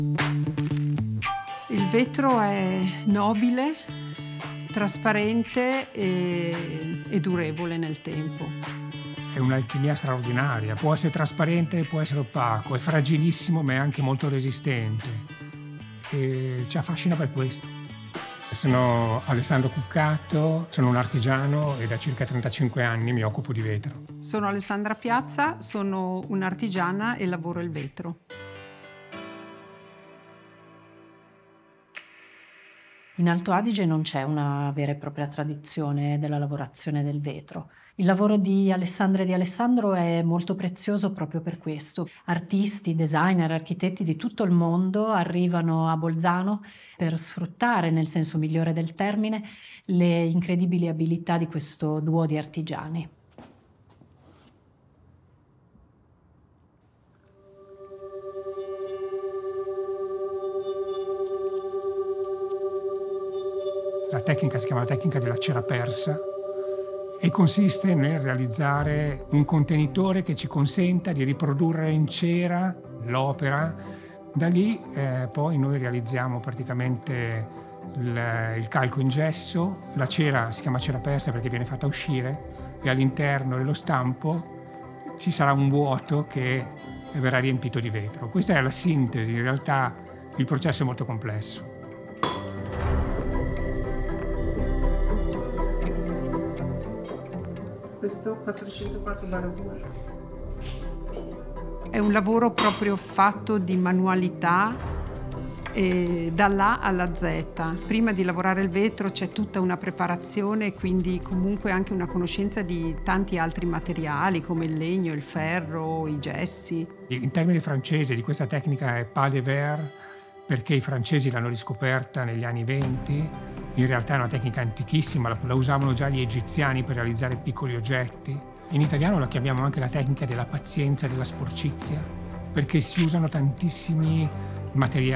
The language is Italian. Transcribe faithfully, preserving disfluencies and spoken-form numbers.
Il vetro è nobile, trasparente e, e durevole nel tempo. È un'alchimia straordinaria, può essere trasparente, può essere opaco, è fragilissimo ma è anche molto resistente e ci affascina per questo. Sono Alessandro Cuccato, sono un artigiano e da circa trentacinque anni mi occupo di vetro. Sono Alessandra Piazza, sono un'artigiana e lavoro il vetro. In Alto Adige non c'è una vera e propria tradizione della lavorazione del vetro. Il lavoro di Alessandra e di Alessandro è molto prezioso proprio per questo. Artisti, designer, architetti di tutto il mondo arrivano a Bolzano per sfruttare, nel senso migliore del termine, le incredibili abilità di questo duo di artigiani. La tecnica si chiama la tecnica della cera persa e consiste nel realizzare un contenitore che ci consenta di riprodurre in cera l'opera. Da lì eh, poi noi realizziamo praticamente il, il calco in gesso. La cera si chiama cera persa perché viene fatta uscire e all'interno dello stampo ci sarà un vuoto che verrà riempito di vetro. Questa è la sintesi, in realtà il processo è molto complesso. Questo quattrocentoquattro barra due. È un lavoro proprio fatto di manualità e dall'A alla Z. Prima di lavorare il vetro c'è tutta una preparazione e quindi comunque anche una conoscenza di tanti altri materiali come il legno, il ferro, i gessi. In termini francesi di questa tecnica è pas de verre perché i francesi l'hanno riscoperta negli anni venti. In realtà è una tecnica antichissima, la usavano già gli egiziani per realizzare piccoli oggetti. In italiano la chiamiamo anche la tecnica della pazienza e della sporcizia, perché si usano tantissimi materiali